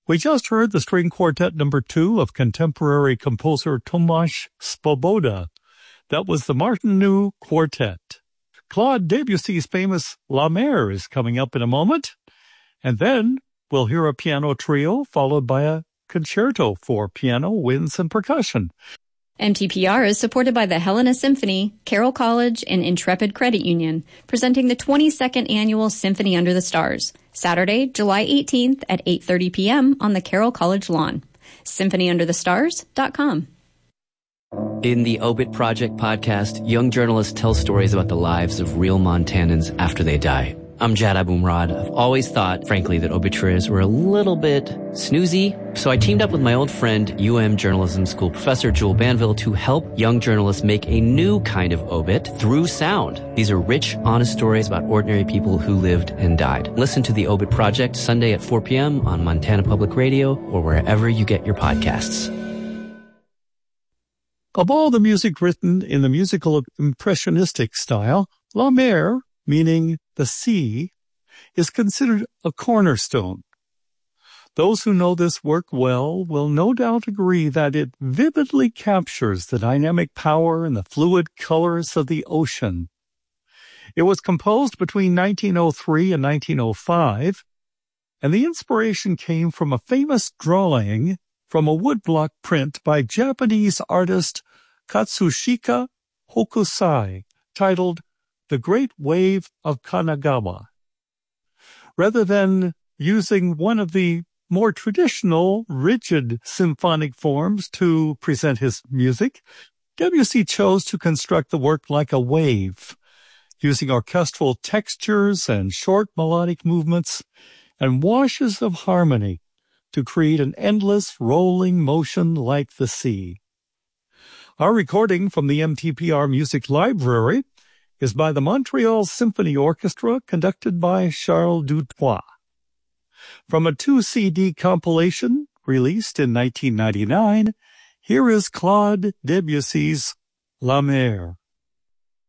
We just heard the string quartet number 2 of contemporary composer Tomáš Svoboda. That was the Martinů Quartet. Claude Debussy's famous La Mer is coming up in a moment. And then we'll hear a piano trio followed by a concerto for piano, winds, and percussion. MTPR is supported by the Helena Symphony, Carroll College, and Intrepid Credit Union, presenting the 22nd Annual Symphony Under the Stars, Saturday, July 18th at 8:30 p.m. on the Carroll College lawn. SymphonyUnderTheStars.com. In the Obit Project podcast, young journalists tell stories about the lives of real Montanans after they die. I'm Jad Abumrad. I've always thought, frankly, that obituaries were a little bit snoozy. So I teamed up with my old friend, UM Journalism School professor Jewel Banville, to help young journalists make a new kind of obit through sound. These are rich, honest stories about ordinary people who lived and died. Listen to the Obit Project Sunday at 4 p.m. on Montana Public Radio or wherever you get your podcasts. Of all the music written in the musical impressionistic style, La Mer, meaning the sea, is considered a cornerstone. Those who know this work well will no doubt agree that it vividly captures the dynamic power and the fluid colors of the ocean. It was composed between 1903 and 1905, and the inspiration came from a famous drawing from a woodblock print by Japanese artist Katsushika Hokusai, titled The Great Wave of Kanagawa. Rather than using one of the more traditional, rigid symphonic forms to present his music, Debussy chose to construct the work like a wave, using orchestral textures and short melodic movements and washes of harmony to create an endless rolling motion like the sea. Our recording from the MTPR Music Library is by the Montreal Symphony Orchestra, conducted by Charles Dutoit. From a 2-CD compilation released in 1999, here is Claude Debussy's La Mer.